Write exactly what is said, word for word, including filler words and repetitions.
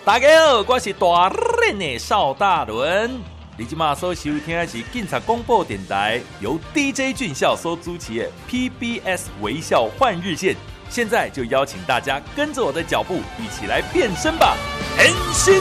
大家好，我是大人的邵大伦。你今马所收听的是警察广播电台，由 D J 俊孝所主持的 P B S 微笑换日线。现在就邀请大家跟着我的脚步，一起来变身吧！変身！